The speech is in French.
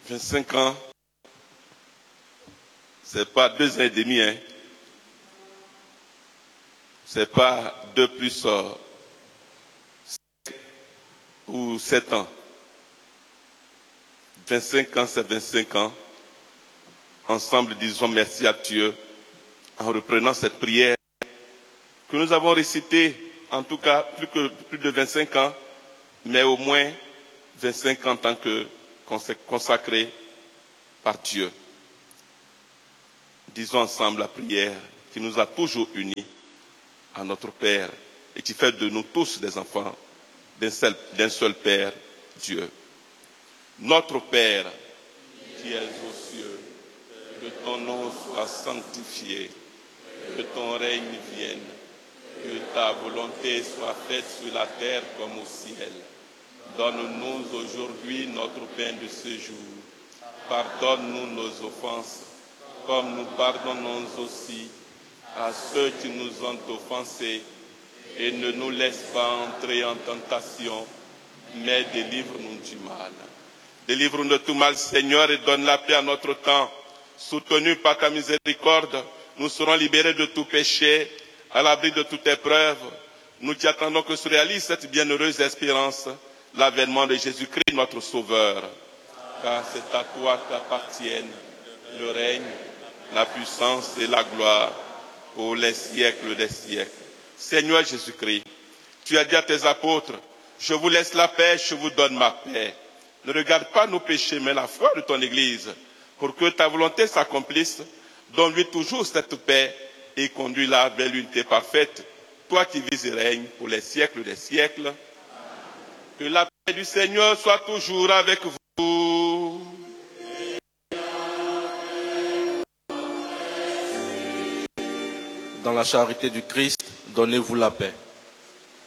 25 ans, c'est pas 2 ans et demi, hein. C'est pas 2 plus 5 ou 7 ans. 25 ans, c'est 25 ans. Ensemble, disons merci à Dieu en reprenant cette prière que nous avons récitée, en tout cas plus de 25 ans, mais au moins 25 ans en tant que consacré par Dieu. Disons ensemble la prière qui nous a toujours unis à notre Père et qui fait de nous tous des enfants d'un seul Père, Dieu. Notre Père, qui es aux cieux, que ton nom soit sanctifié, que ton règne vienne, que ta volonté soit faite sur la terre comme au ciel. Donne-nous aujourd'hui notre pain de ce jour. Pardonne-nous nos offenses, comme nous pardonnons aussi à ceux qui nous ont offensés. Et ne nous laisse pas entrer en tentation, mais délivre-nous du mal. Délivre-nous de tout mal, Seigneur, et donne la paix à notre temps. Soutenus par ta miséricorde, nous serons libérés de tout péché, à l'abri de toute épreuve. Nous qui attendons que se réalise cette bienheureuse espérance, l'avènement de Jésus-Christ, notre Sauveur. Car c'est à toi qu'appartiennent le règne, la puissance et la gloire pour les siècles des siècles. Seigneur Jésus-Christ, tu as dit à tes apôtres, je vous laisse la paix, je vous donne ma paix. Ne regarde pas nos péchés, mais la foi de ton Église, pour que ta volonté s'accomplisse. Donne-lui toujours cette paix et conduis-la vers l'unité parfaite, toi qui vis et règnes pour les siècles des siècles. Que la paix du Seigneur soit toujours avec vous. Dans la charité du Christ, donnez-vous la paix.